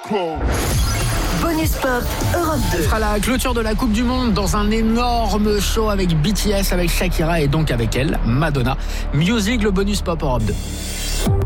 Bonus Pop Europe 2. Ce sera la clôture de la Coupe du Monde dans un énorme show avec BTS, avec Shakira et donc avec elle, Madonna. Music, le Bonus Pop Europe 2.